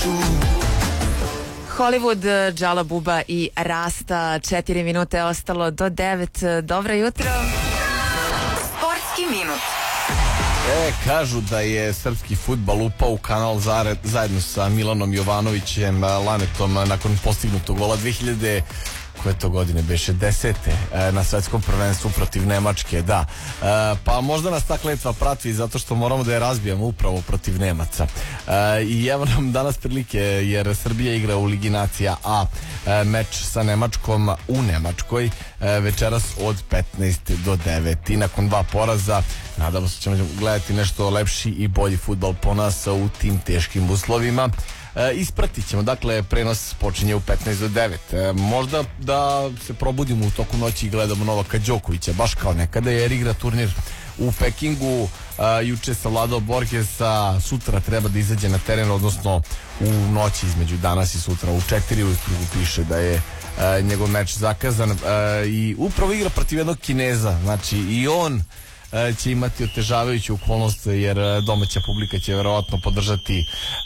Hollywood, Džala Buba i Rasta. 4 minute ostalo do 9. Dobro jutro. Sportski minut. Kažu da je srpski fudbal upao u kanal zajedno sa Milanom Jovanovićem, Lanetom, nakon postignutog gola 2000 koje to godine beše 10. na svetskom prvenstvu protiv Nemačke, da. Pa možda nas ta kletva prati zato što moramo da je razbijamo upravo protiv Nemaca. I evo nam danas prilike, jer Srbija igra u Ligi nacija A meč sa Nemačkom u Nemačkoj večeras od 15 do 9. I nakon 2 poraza nadamo se ćemo gledati nešto lepši i bolji fudbal po nas u tim teškim uslovima. Ispratit ćemo, dakle prenos počinje u 15 do 9. Možda da se probudimo u toku noći i gledamo Novaka Đokovića, baš kao nekada, jer igra turnir u Pekingu. Juče savladao Borgesa, sutra treba da izađe na teren, odnosno u noći između danas i sutra u 4 ujutru piše da je njegov meč zakazan i upravo igra protiv jednog Kineza, znači i on će imati otežavajuću okolnost, jer domaća publika će verovatno podržati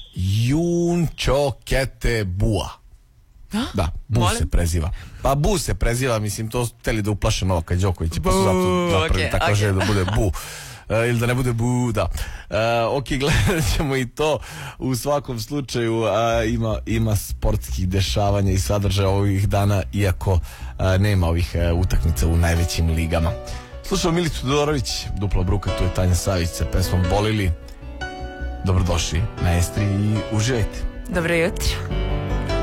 Junčokete Bua. Da, Bu se preziva. Pa Bu se preziva, mislim, to hteli da uplaše Novaka Đokovića, pa su zato napravili tako želje da bude Bu. Ili da ne bude Bu, da. Ok, gledat ćemo i to. U svakom slučaju ima sportskih dešavanja i sadržaja ovih dana, iako nema ovih utakmica u najvećim ligama. Slušamo Milicu Todorović, Dupla bruka, tu je Tanja Savić sa pesmom Bolili. Dobrodošli na Estri i uživajte. Dobro jutro.